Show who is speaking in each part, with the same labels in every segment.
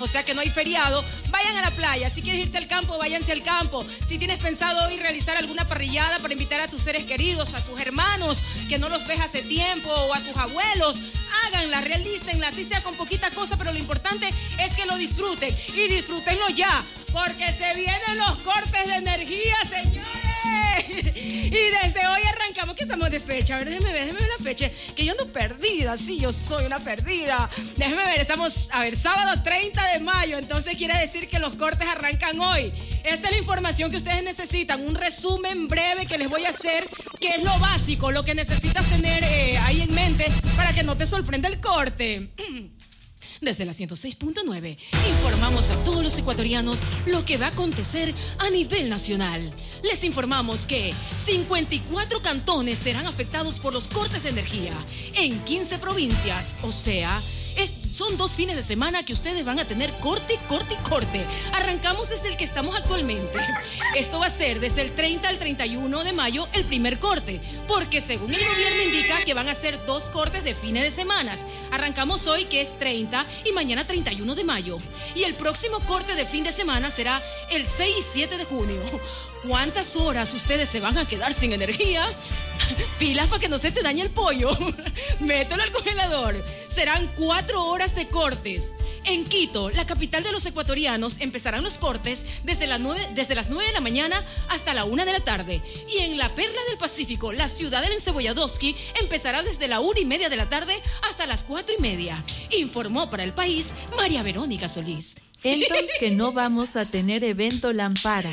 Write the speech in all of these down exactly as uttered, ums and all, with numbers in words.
Speaker 1: o sea que no hay feriado, vayan a la playa. Si quieres irte al campo, váyanse al campo. Si tienes pensado hoy realizar alguna parrillada para invitar a tus seres queridos, a tus hermanos que no los ves hace tiempo o a tus abuelos, háganla, realícenla, así sea con poquita cosa, pero lo importante es que lo disfruten y disfrútenlo ya, porque se vienen los cortes de energía, señores. Y desde hoy arrancamos, que estamos de fecha, a ver, déjeme ver, déjeme ver la fecha, que yo ando perdida, sí, yo soy una perdida. Déjeme ver, estamos, a ver, sábado treinta de mayo, entonces quiere decir que los cortes arrancan hoy. Esta es la información que ustedes necesitan, un resumen breve que les voy a hacer, que es lo básico, lo que necesitas tener eh, ahí en mente para que no te sorprenda el corte. Desde la ciento seis punto nueve informamos a todos los ecuatorianos lo que va a acontecer a nivel nacional. Les informamos que cincuenta y cuatro cantones serán afectados por los cortes de energía en quince provincias, o sea, es, son dos fines de semana que ustedes van a tener corte, corte y corte. Arrancamos desde el que estamos actualmente. Esto va a ser desde el treinta al treinta y uno de mayo el primer corte, porque según el gobierno indica que van a ser dos cortes de fines de semana. Arrancamos hoy, que es treinta, y mañana treinta y uno de mayo. Y el próximo corte de fin de semana será el seis y siete de junio. ¿Cuántas horas ustedes se van a quedar sin energía? Pilas para que no se te dañe el pollo. Mételo al congelador. Serán cuatro horas de cortes. En Quito, la capital de los ecuatorianos, empezarán los cortes desde, la nueve, desde las nueve de la mañana hasta la una de la tarde. Y en la Perla del Pacífico, la ciudad del Encebolladoski, empezará desde la una y media de la tarde hasta las cuatro y media. Informó para El País María Verónica Solís.
Speaker 2: Entonces que no vamos a tener evento Lampara.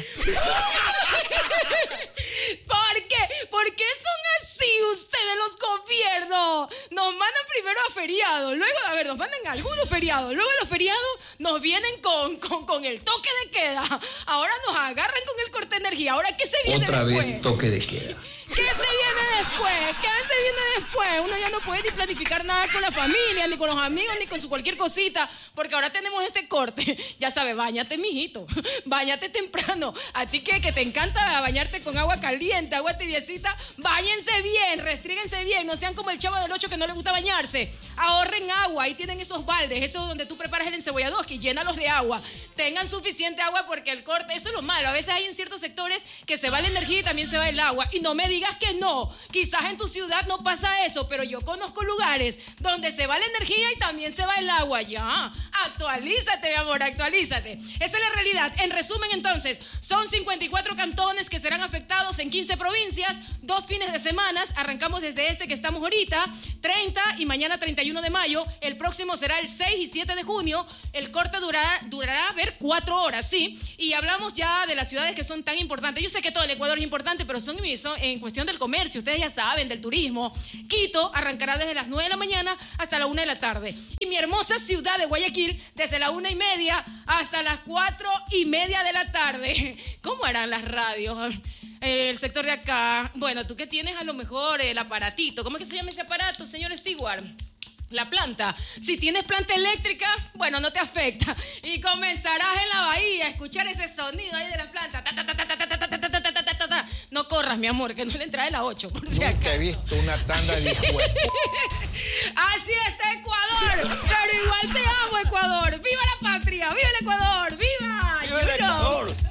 Speaker 1: ¿Por qué? ¿Por qué son así ustedes los gobiernos? Nos mandan primero a feriados, luego, a ver, nos mandan a algunos feriados, luego a los feriados nos vienen con, con, con el toque de queda. Ahora nos agarran con el corte de energía. ¿Ahora qué se viene
Speaker 3: Otra
Speaker 1: después?
Speaker 3: vez toque de queda.
Speaker 1: ¿Qué se viene después? ¿Qué se viene después? Uno ya no puede ni planificar nada con la familia, ni con los amigos, ni con su cualquier cosita, porque ahora tenemos este corte. Ya sabes, báñate, mijito. Báñate temprano. A ti que, que te encanta bañarte con agua caliente, agua tibiecita, báñense bien, restríguense bien, no sean como el chavo del ocho que no le gusta bañarse. Ahorren agua, ahí tienen esos baldes, eso donde tú preparas el encebolladoski, llénalos de agua. Tengan suficiente agua porque el corte, eso es lo malo. A veces hay en ciertos sectores que se va la energía y también se va el agua. Y no me digas que no, quizás en tu ciudad no pasa eso, pero yo conozco lugares donde se va la energía y también se va el agua. Ya, actualízate, mi amor, actualízate. Esa es la realidad. En resumen, entonces, son cincuenta y cuatro cantones que serán afectados en quince provincias, dos fines de semana. Arrancamos desde este que estamos ahorita, treinta y mañana treinta y uno de mayo. El próximo será el seis y siete de junio. El corte durará, durará a ver, cuatro horas, ¿sí? Y hablamos ya de las ciudades que son tan importantes. Yo sé que todo el Ecuador es importante, pero son, son en cuestión del comercio, ustedes ya saben, del turismo. Quito arrancará desde las nueve de la mañana hasta la una de la tarde. Y mi hermosa ciudad de Guayaquil, desde la una y media hasta las cuatro y media de la tarde. ¿Cómo harán las radios? El sector de acá. Bueno, tú que tienes a lo mejor el aparatito. ¿Cómo es que se llama ese aparato, señor Stewart? La planta. Si tienes planta eléctrica, bueno, no te afecta. Y comenzarás en la bahía a escuchar ese sonido ahí de la planta. Ta, ta, ta, ta, ta, ta, ta, ta, ta, ta, ta, ta, ta. No corras, mi amor, que no le entra de la ocho. Por si
Speaker 4: Nunca he visto una tanda de hijueputa.
Speaker 1: Así está Ecuador. Pero igual te amo, Ecuador. ¡Viva la patria! ¡Viva el Ecuador! ¡Viva!
Speaker 4: ¡Viva el Ecuador!